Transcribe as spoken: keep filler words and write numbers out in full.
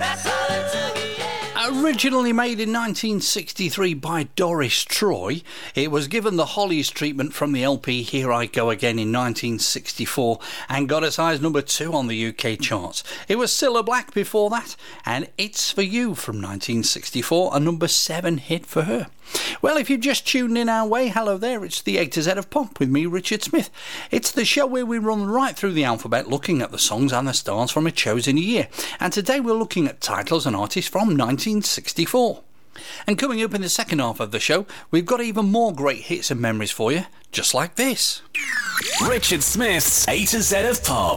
Originally made in nineteen sixty-three by Doris Troy, it was given the Hollies treatment from the L P Here I Go Again in nineteen sixty-four and got as high as number two on the U K charts. It was Cilla Black before that, and It's For You from nineteen sixty-four, a number seven hit for her. Well, if you've just tuned in our way, hello there, it's the A to Z of Pop with me, Richard Smith. It's the show where we run right through the alphabet looking at the songs and the stars from a chosen year. And today we're looking at titles and artists from nineteen sixty-four. And coming up in the second half of the show, we've got even more great hits and memories for you, just like this. Richard Smith's A to Z of Pop.